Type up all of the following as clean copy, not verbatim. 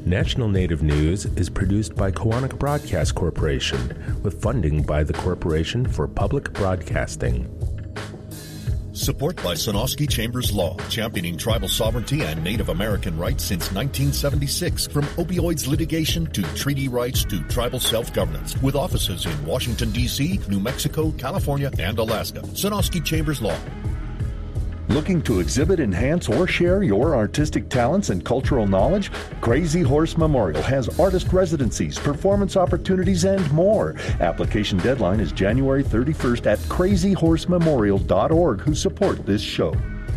National Native News is produced by Koahnic Broadcast Corporation with funding by the Corporation for Public Broadcasting. Support by Sonosky Chambers Law, championing tribal sovereignty and Native American rights since 1976. From opioids litigation to treaty rights to tribal self-governance. With offices in Washington, D.C., New Mexico, California, and Alaska. Sonosky Chambers Law. Looking to exhibit, enhance, or share your artistic talents and cultural knowledge? Crazy Horse Memorial has artist residencies, performance opportunities, and more. Application deadline is January 31st at crazyhorsememorial.org, who support this show.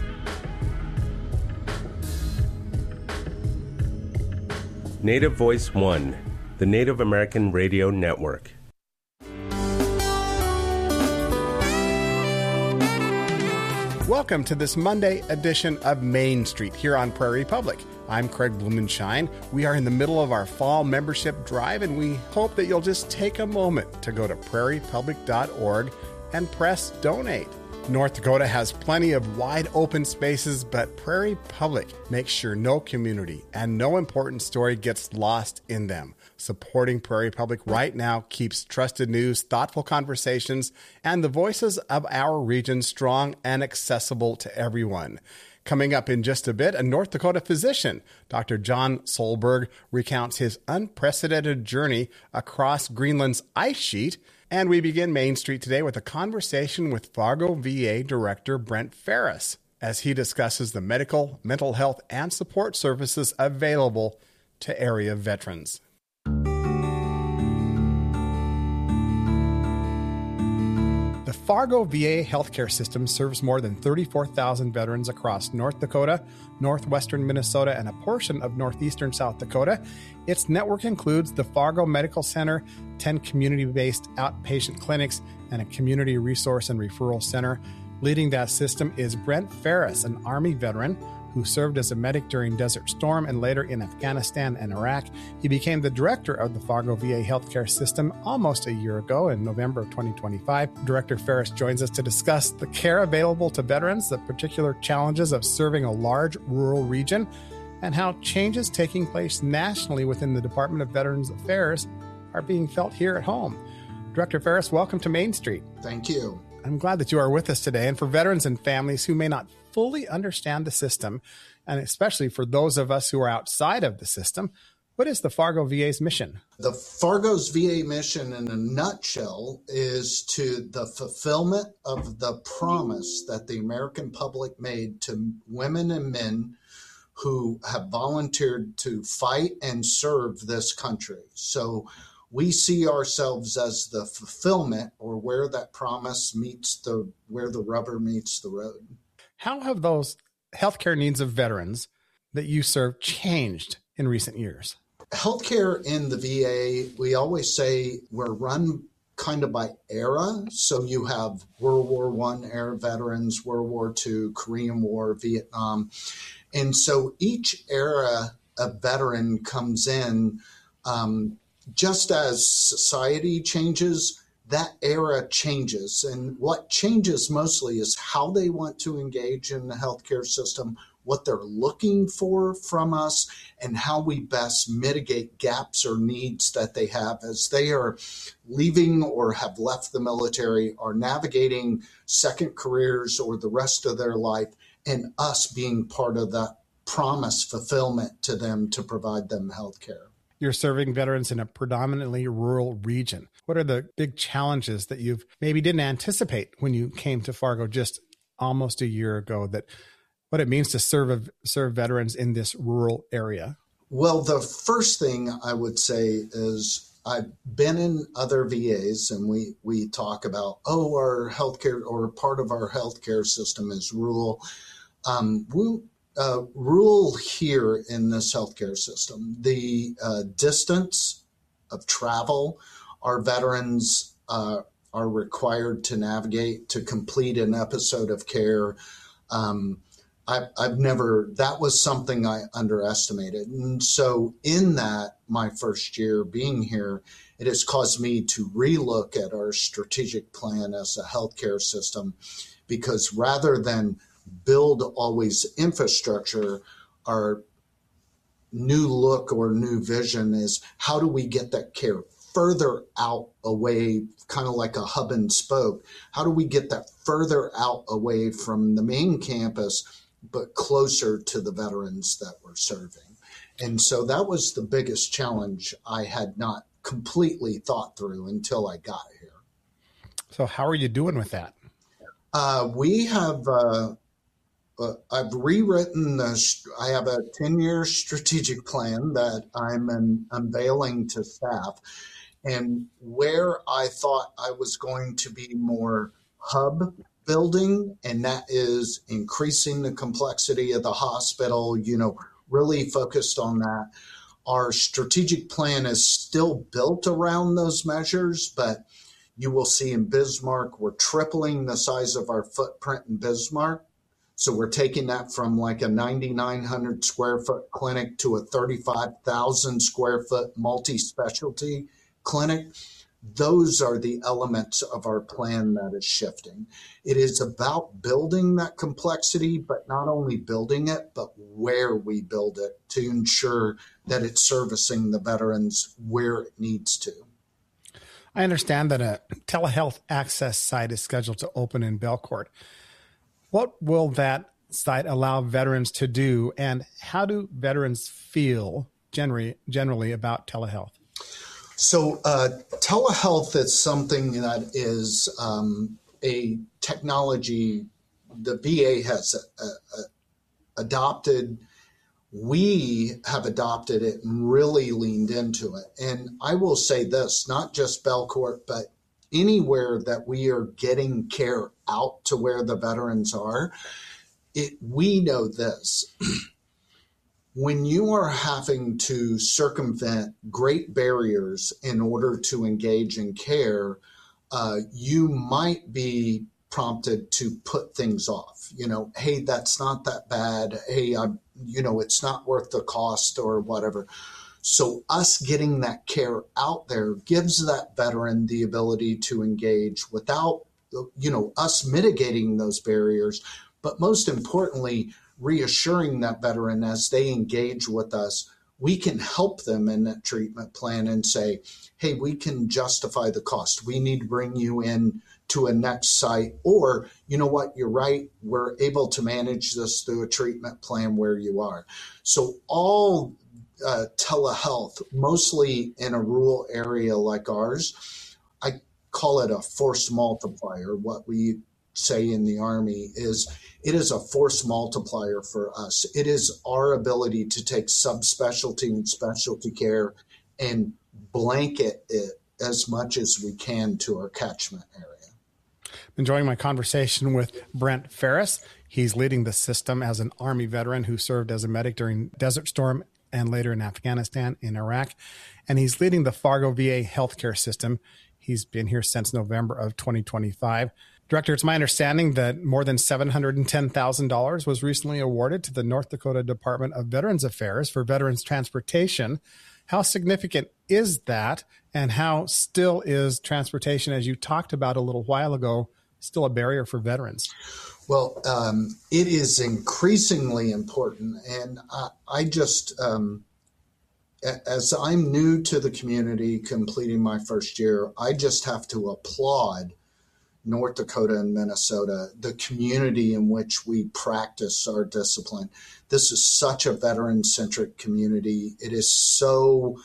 Native Voice One, the Native American Radio Network. Welcome to this Monday edition of Main Street here on Prairie Public. I'm Craig Blumenshine. We are in the middle of our fall membership drive, and we hope that you'll just take a moment to go to prairiepublic.org and press donate. North Dakota has plenty of wide open spaces, but Prairie Public makes sure no community and no important story gets lost in them. Supporting Prairie Public right now keeps trusted news, thoughtful conversations, and the voices of our region strong and accessible to everyone. Coming up in just a bit, a North Dakota physician, Dr. John Solberg, recounts his unprecedented journey across Greenland's ice sheet. And we begin Main Street today with a conversation with Fargo VA Director Brent Ferris as he discusses the medical, mental health, and support services available to area veterans. The Fargo VA healthcare system serves more than 34,000 veterans across North Dakota, northwestern Minnesota, and a portion of northeastern South Dakota. Its network includes the Fargo Medical Center, 10 community-based outpatient clinics, and a community resource and referral center. Leading that system is Brent Ferris, an Army veteran who served as a medic during Desert Storm and later in Afghanistan and Iraq. He became the director of the Fargo VA healthcare system almost a year ago in November of 2025. Director Ferris joins us to discuss the care available to veterans, the particular challenges of serving a large rural region, and how changes taking place nationally within the Department of Veterans Affairs are being felt here at home. Director Ferris, welcome to Main Street. Thank you. I'm glad that you are with us today. And for veterans and families who may not fully understand the system, and especially for those of us who are outside of the system, what is the Fargo VA's mission? The Fargo's VA mission in a nutshell is to the fulfillment of the promise that the American public made to women and men who have volunteered to fight and serve this country. So we see ourselves as the fulfillment, or where that promise meets where the rubber meets the road. How have those healthcare needs of veterans that you serve changed in recent years? Healthcare in the VA, we always say we're run kind of by era. So you have World War I era veterans, World War II, Korean War, Vietnam. And so each era a veteran comes in, just as society changes, that era changes. And what changes mostly is how they want to engage in the healthcare system, what they're looking for from us, and how we best mitigate gaps or needs that they have as they are leaving or have left the military, or navigating second careers or the rest of their life, and us being part of that promise fulfillment to them to provide them healthcare. You're serving veterans in a predominantly rural region. What are the big challenges that you've maybe didn't anticipate when you came to Fargo just almost a year ago, that what it means to serve veterans in this rural area? Well, the first thing I would say is I've been in other VAs, and we talk about, our healthcare, or part of our healthcare system is rural. Rule here in this healthcare system, the distance of travel our veterans are required to navigate to complete an episode of care. That was something I underestimated. And so in that, my first year being here, it has caused me to relook at our strategic plan as a healthcare system, because rather than build always infrastructure, our new look or new vision is how do we get that care further out away, kind of like a hub and spoke? How do we get that further out away from the main campus, but closer to the veterans that we're serving? And so that was the biggest challenge I had not completely thought through until I got here. So how are you doing with that? We have, I've rewritten I have a 10-year strategic plan that I'm unveiling to staff. And where I thought I was going to be more hub building, and that is increasing the complexity of the hospital, really focused on that. Our strategic plan is still built around those measures, but you will see in Bismarck, we're tripling the size of our footprint in Bismarck. So we're taking that from like a 9,900 square foot clinic to a 35,000 square foot multi-specialty clinic. Those are the elements of our plan that is shifting. It is about building that complexity, but not only building it, but where we build it to ensure that it's servicing the veterans where it needs to. I understand that a telehealth access site is scheduled to open in Belcourt. What will that site allow veterans to do, and how do veterans feel generally about telehealth? So telehealth is something that is a technology the VA has adopted. We have adopted it and really leaned into it. And I will say this, not just Belcourt, but anywhere that we are getting care out to where the veterans are, we know this. When you are having to circumvent great barriers in order to engage in care, you might be prompted to put things off. Hey, that's not that bad. Hey, it's not worth the cost or whatever. So us getting that care out there gives that veteran the ability to engage without, us mitigating those barriers, but most importantly, reassuring that veteran as they engage with us, we can help them in that treatment plan and say, hey, we can justify the cost. We need to bring you in to a next site, or you know what, you're right, we're able to manage this through a treatment plan where you are. So all telehealth, mostly in a rural area like ours, I call it a force multiplier. What we say in the Army is it is a force multiplier for us. It is our ability to take subspecialty and specialty care and blanket it as much as we can to our catchment area. Enjoying my conversation with Brent Ferris. He's leading the system as an Army veteran who served as a medic during Desert Storm and later in Afghanistan, in Iraq. And he's leading the Fargo VA healthcare system. He's been here since November of 2025. Director, it's my understanding that more than $710,000 was recently awarded to the North Dakota Department of Veterans Affairs for veterans transportation. How significant is that, and how still is transportation, as you talked about a little while ago, still a barrier for veterans? Well, it is increasingly important. And I just, as I'm new to the community, completing my first year, I just have to applaud North Dakota and Minnesota, the community in which we practice our discipline. This is such a veteran-centric community. It is so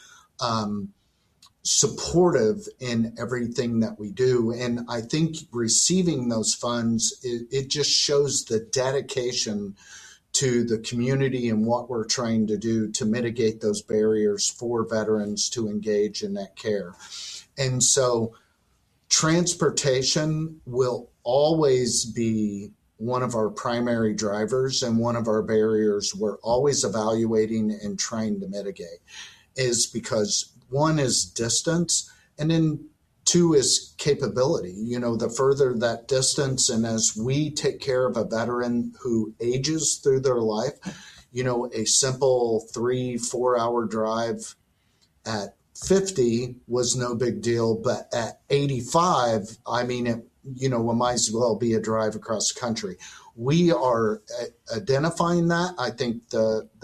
supportive in everything that we do. And I think receiving those funds, it just shows the dedication to the community and what we're trying to do to mitigate those barriers for veterans to engage in that care. And so transportation will always be one of our primary drivers and one of our barriers we're always evaluating and trying to mitigate, is because one is distance, and then two is capability. The further that distance, and as we take care of a veteran who ages through their life, a simple 3-4 hour drive at 50 was no big deal, but at 85, it might as well be a drive across the country. We are identifying that. I think the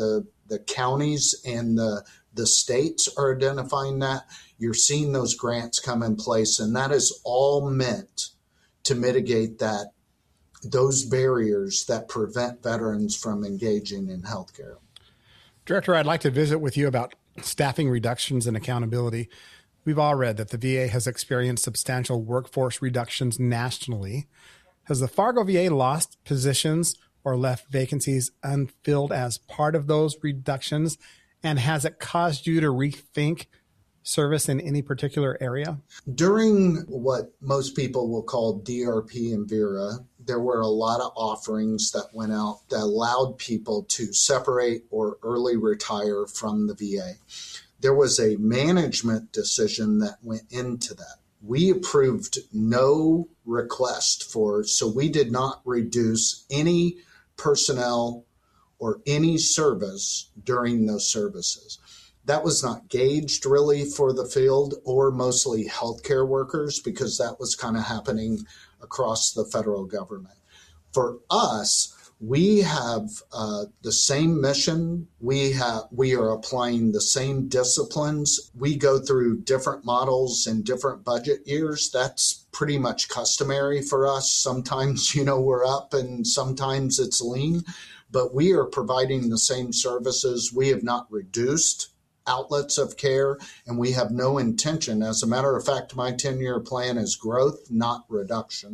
The counties and the states are identifying that. You're seeing those grants come in place, and that is all meant to mitigate those barriers that prevent veterans from engaging in healthcare. Director, I'd like to visit with you about staffing reductions and accountability. We've all read that the VA has experienced substantial workforce reductions nationally. Has the Fargo VA lost positions or left vacancies unfilled as part of those reductions? And has it caused you to rethink service in any particular area? During what most people will call DRP and VERA, there were a lot of offerings that went out that allowed people to separate or early retire from the VA. There was a management decision that went into that. We approved no request so we did not reduce any personnel or any service during those services. That was not gauged really for the field or mostly healthcare workers, because that was kind of happening across the federal government. For us, we have the same mission. We are applying the same disciplines. We go through different models in different budget years. That's pretty much customary for us. Sometimes, we're up and sometimes it's lean, but we are providing the same services. We have not reduced outlets of care, and we have no intention. As a matter of fact, my 10-year plan is growth, not reduction.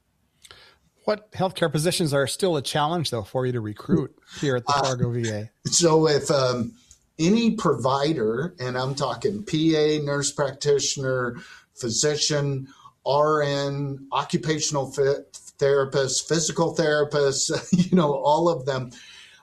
What healthcare positions are still a challenge, though, for you to recruit here at the Fargo VA? So if any provider, and I'm talking PA, nurse practitioner, physician, RN, occupational therapist, physical therapist, all of them,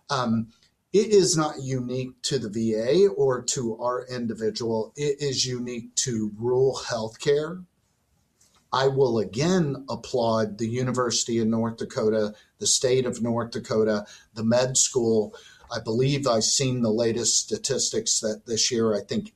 it is not unique to the VA or to our individual. It is unique to rural healthcare. I will again applaud the University of North Dakota, the state of North Dakota, the med school. I believe I've seen the latest statistics that this year, I think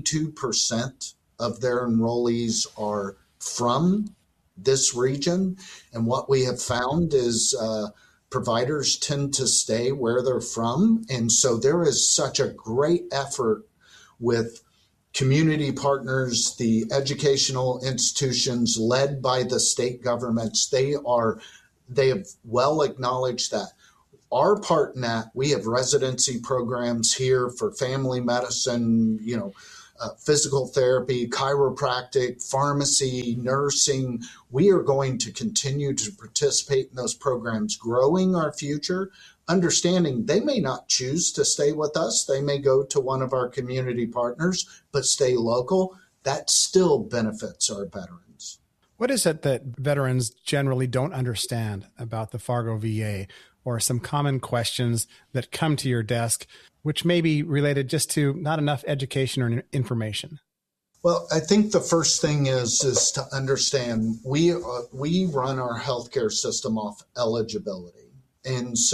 82% of their enrollees are from this region. And what we have found is providers tend to stay where they're from. And so there is such a great effort with community partners, the educational institutions led by the state governments. They have well acknowledged that. Our part in that, we have residency programs here for family medicine, physical therapy, chiropractic, pharmacy, nursing. We are going to continue to participate in those programs, growing our future, understanding they may not choose to stay with us. They may go to one of our community partners, but stay local. That still benefits our veterans. What is it that veterans generally don't understand about the Fargo VA, or some common questions that come to your desk, which may be related just to not enough education or information? Well, I think the first thing is to understand we run our healthcare system off eligibility. And so